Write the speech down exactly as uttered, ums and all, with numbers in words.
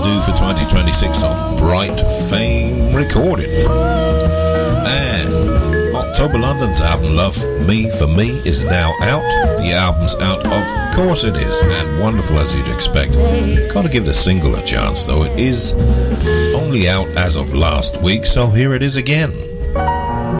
new for twenty twenty-six on Bright Fame Recording. And October London's album Love Me For Me is now out. The album's out, of course it is, and wonderful as you'd expect. Gotta give the single a chance though, it is only out as of last week, so here it is again.